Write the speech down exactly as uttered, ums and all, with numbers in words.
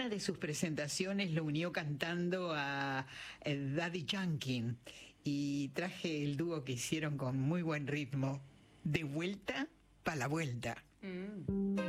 de sus presentaciones lo unió cantando a eh, Daddy Yankee y traje el dúo que hicieron con muy buen ritmo, De vuelta pa' la vuelta. Mm.